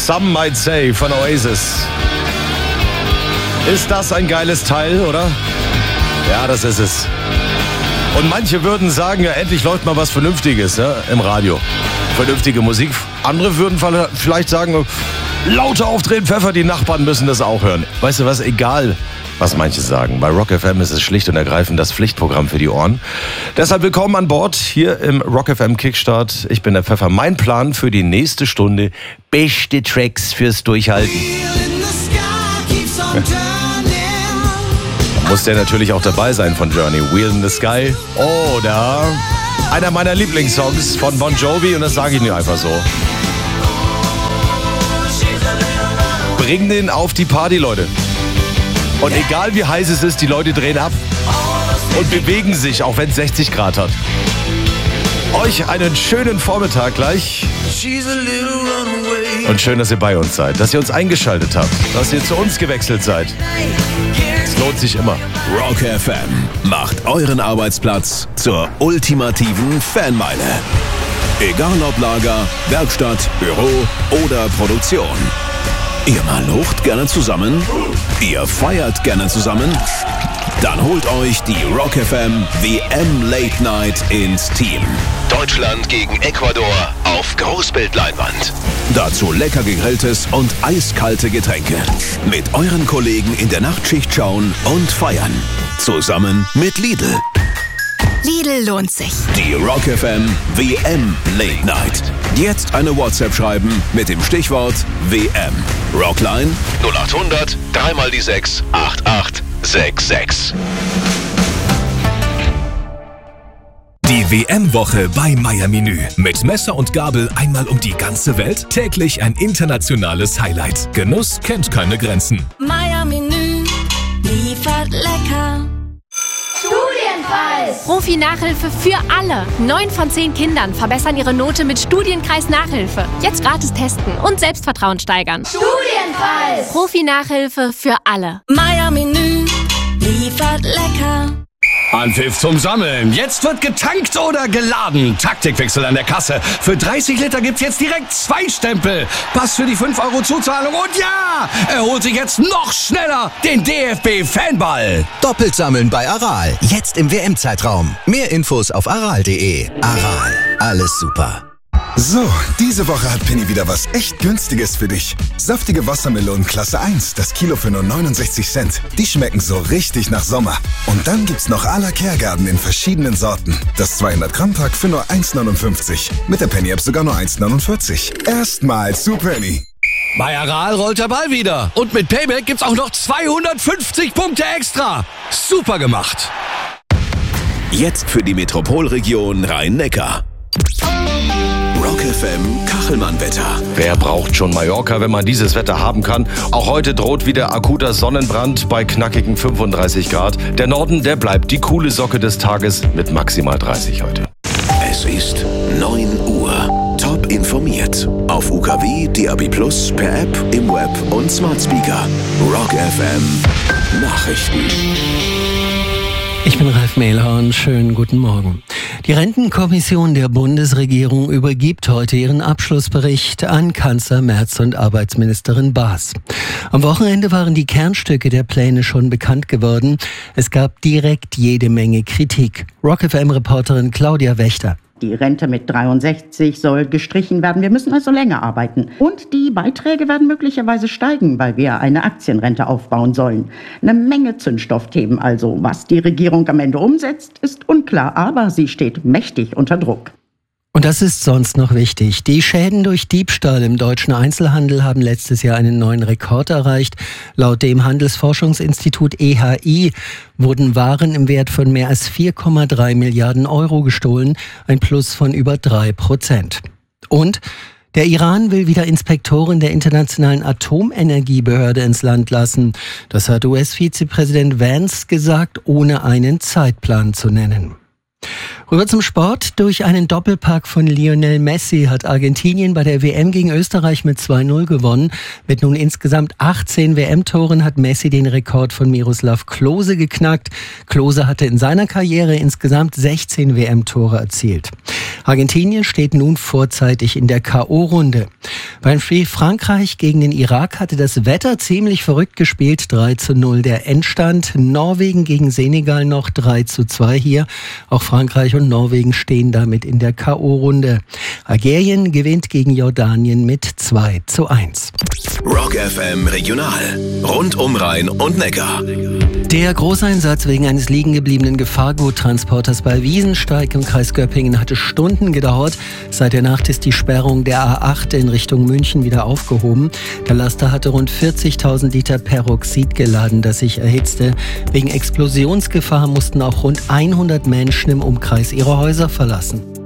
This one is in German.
Some Might Say von Oasis. Ist das ein geiles Teil, oder? Ja, das ist es. Und manche würden sagen, ja, endlich läuft mal was Vernünftiges, ja, im Radio. Vernünftige Musik. Andere würden vielleicht sagen, lauter aufdrehen, Pfeffer, die Nachbarn müssen das auch hören. Weißt du was, egal was manche sagen. Bei Rock FM ist es schlicht und ergreifend das Pflichtprogramm für die Ohren. Deshalb willkommen an Bord hier im Rock FM Kickstart. Ich bin der Pfeffer. Mein Plan für die nächste Stunde: beste Tracks fürs Durchhalten. Muss der natürlich auch dabei sein von Journey. Wheel in the Sky. Oder einer meiner Lieblingssongs von Bon Jovi, und das sage ich nicht einfach so. Bring den auf die Party, Leute. Und egal wie heiß es ist, die Leute drehen ab und bewegen sich, auch wenn es 60 Grad hat. Euch einen schönen Vormittag gleich. Und schön, dass ihr bei uns seid, dass ihr uns eingeschaltet habt, dass ihr zu uns gewechselt seid. Es lohnt sich immer. Rock FM macht euren Arbeitsplatz zur ultimativen Fanmeile. Egal ob Lager, Werkstatt, Büro oder Produktion. Ihr malocht gerne zusammen? Ihr feiert gerne zusammen? Dann holt euch die Rock FM WM Late Night ins Team. Deutschland gegen Ecuador auf Großbildleinwand. Dazu lecker gegrilltes und eiskalte Getränke. Mit euren Kollegen in der Nachtschicht schauen und feiern. Zusammen mit Lidl. Lidl lohnt sich. Die Rock FM WM Late Night. Jetzt eine WhatsApp schreiben mit dem Stichwort WM. Rockline 0800 3 die 6 8866. Die WM-Woche bei Meier Menü. Mit Messer und Gabel einmal um die ganze Welt. Täglich ein internationales Highlight. Genuss kennt keine Grenzen. Meier Menü liefert lecker. Studienkreis. Profi-Nachhilfe für alle. 9 von 10 Kindern verbessern ihre Note mit Studienkreis-Nachhilfe. Jetzt gratis testen und Selbstvertrauen steigern. Studienkreis. Profi-Nachhilfe für alle. Meier Menü liefert lecker. Anpfiff zum Sammeln. Jetzt wird getankt oder geladen. Taktikwechsel an der Kasse. Für 30 Liter gibt's jetzt direkt 2 Stempel. Pass für die 5 € Zuzahlung. Und ja, er holt sich jetzt noch schneller den DFB-Fanball. Doppelt sammeln bei Aral. Jetzt im WM-Zeitraum. Mehr Infos auf aral.de. Aral. Alles super. So, diese Woche hat Penny wieder was echt Günstiges für dich. Saftige Wassermelonen Klasse 1, das Kilo für nur 69 Cent. Die schmecken so richtig nach Sommer. Und dann gibt's noch à la Kehrgarten in verschiedenen Sorten. Das 200-Gramm-Pack für nur 1,59. Mit der Penny-App sogar nur 1,49. Erstmals zu Penny. Bei Aral rollt der Ball wieder. Und mit Payback gibt's auch noch 250 Punkte extra. Super gemacht. Jetzt für die Metropolregion Rhein-Neckar. Rock FM Kachelmann-Wetter. Wer braucht schon Mallorca, wenn man dieses Wetter haben kann? Auch heute droht wieder akuter Sonnenbrand bei knackigen 35 Grad. Der Norden, der bleibt die coole Socke des Tages mit maximal 30 heute. Es ist 9 Uhr. Top informiert. Auf UKW, DAB+, per App, im Web und Smart Speaker. Rock FM Nachrichten. Ich bin Ralf Mehlhorn, schönen guten Morgen. Die Rentenkommission der Bundesregierung übergibt heute ihren Abschlussbericht an Kanzler Merz und Arbeitsministerin Baas. Am Wochenende waren die Kernstücke der Pläne schon bekannt geworden. Es gab direkt jede Menge Kritik. Rock FM-Reporterin Claudia Wächter. Die Rente mit 63 soll gestrichen werden. Wir müssen also länger arbeiten. Und die Beiträge werden möglicherweise steigen, weil wir eine Aktienrente aufbauen sollen. Eine Menge Zündstoffthemen also. Was die Regierung am Ende umsetzt, ist unklar, aber sie steht mächtig unter Druck. Und das ist sonst noch wichtig. Die Schäden durch Diebstahl im deutschen Einzelhandel haben letztes Jahr einen neuen Rekord erreicht. Laut dem Handelsforschungsinstitut EHI wurden Waren im Wert von mehr als 4,3 Milliarden Euro gestohlen, ein Plus von über 3%. Und der Iran will wieder Inspektoren der Internationalen Atomenergiebehörde ins Land lassen. Das hat US-Vizepräsident Vance gesagt, ohne einen Zeitplan zu nennen. Rüber zum Sport. Durch einen Doppelpack von Lionel Messi hat Argentinien bei der WM gegen Österreich mit 2-0 gewonnen. Mit nun insgesamt 18 WM-Toren hat Messi den Rekord von Miroslav Klose geknackt. Klose hatte in seiner Karriere insgesamt 16 WM-Tore erzielt. Argentinien steht nun vorzeitig in der K.O.-Runde. Beim Spiel Frankreich gegen den Irak hatte das Wetter ziemlich verrückt gespielt. 3:0 der Endstand. Norwegen gegen Senegal noch 3:2 hier. Auch Frankreich und Norwegen stehen damit in der K.O.-Runde. Algerien gewinnt gegen Jordanien mit 2:1. Rock FM Regional. Rund um Rhein und Neckar. Der Großeinsatz wegen eines liegengebliebenen Gefahrguttransporters bei Wiesensteig im Kreis Göppingen hatte Stunden gedauert. Seit der Nacht ist die Sperrung der A8 in Richtung München wieder aufgehoben. Der Laster hatte rund 40.000 Liter Peroxid geladen, das sich erhitzte. Wegen Explosionsgefahr mussten auch rund 100 Menschen im Umkreis ihre Häuser verlassen.